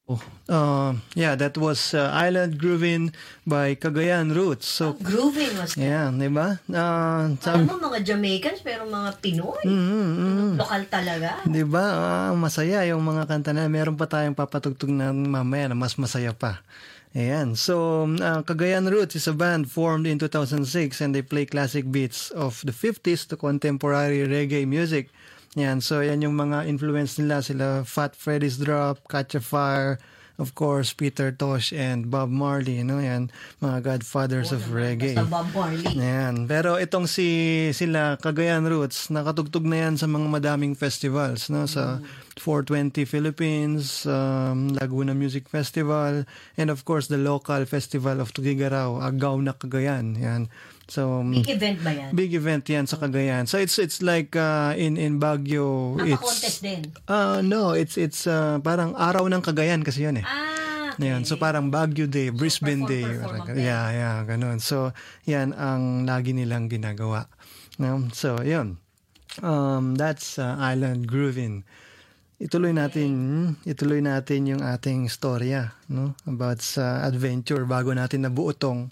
Oh, yeah, that was Island Groovin by Cagayan Roots. So, Groovin was that. yeah, di ba? Alam mo, mga Jamaicans, pero mga Pinoy. Lokal talaga. Di ba? Masaya yung mga kanta na. Meron pa tayong papatugtog na mamaya na mas masaya pa. Ayan. So, Cagayan Roots is a band formed in 2006 and they play classic beats of the 50s to contemporary reggae music. Yan, so yan yung mga influence nila, sila Fat Freddy's Drop, Catch a Fire, of course, Peter Tosh and Bob Marley, yan, mga godfathers of reggae. Basta Bob Marley. Yan, pero itong sila Cagayan Roots, nakatugtog na yan sa mga madaming festivals, sa 420 Philippines, Laguna Music Festival, and of course the local festival of Tugigaraw, Agaw na Cagayan. Yan. So big event ba yan? Big event yan sa Cagayan. So it's like in Baguio. Napa-contest din? No, it's parang araw ng Cagayan kasi yun eh. Okay. Yan. So parang Baguio Day, Brisbane Day. Yeah, ganun. So yan ang lagi nilang ginagawa. So yun. That's Island Groovin. Ituloy natin yung ating storya, about sa adventure bago natin nabuo tong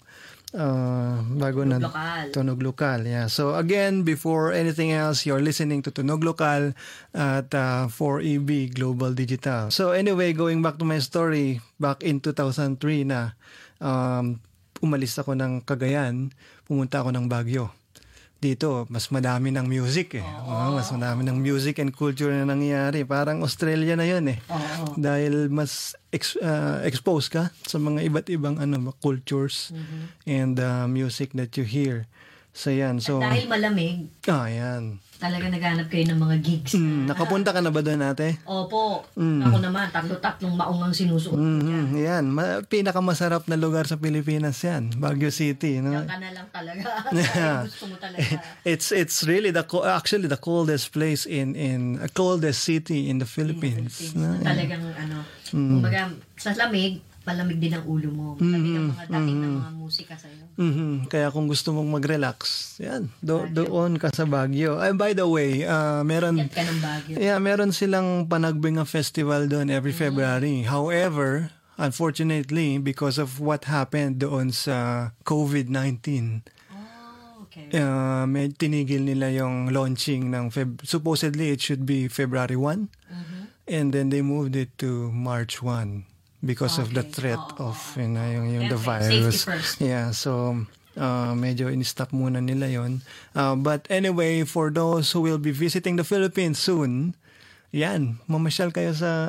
Tunog Lokal. Yeah. So again, before anything else, you're listening to Tunog Lokal at 4EB Global Digital. So anyway, going back to my story, back in 2003 na umalis ako ng Cagayan, pumunta ako ng Baguio. Dito, mas madami ng music eh. Mas madami ng music and culture na nangyayari. Parang Australia na yun eh. Dahil mas exposed ka sa mga iba't ibang cultures and music that you hear. So yan. So, at dahil malamig, yan. Talaga naghanap kayo ng mga gigs. Nakapunta ka na ba doon, ate? Opo. Ako naman, tatlo-tatlong maong ang sinusuot. Yan. Pinakamasarap na lugar sa Pilipinas yan. Baguio City. Yan ka na lang talaga. Gusto mo talaga. It's really actually the coldest place in coldest city in the Philippines. Talagang kumbaga, sa lamig, palamig din ang ulo mo. Malamig ang mga dating ng mga musika sa'yo. Kaya kung gusto mong mag-relax, yan, doon ka sa Baguio. By the way, meron ka ng Baguio. Yeah, meron silang Panagbinga Festival doon every February. However, unfortunately, because of what happened doon sa COVID-19, okay. may tinigil nila yung launching ng supposedly it should be February 1. And then they moved it to March 1. Because of the threat of yung the virus. Yeah, so medyo in-stop muna nila yon. But anyway, for those who will be visiting the Philippines soon, yan, mamasyal kayo sa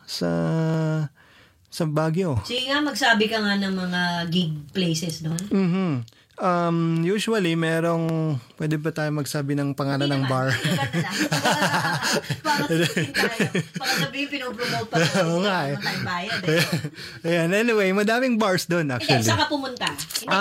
Baguio. Sige nga, magsabi ka nga ng mga gig places doon. Usually, pwede ba tayo magsabi ng pangalan ng bar? Baka sabihin, pinopromote pa rin. Oo nga eh. Bayad Ayan, anyway, madaming bars doon actually. Saan ka pumunta?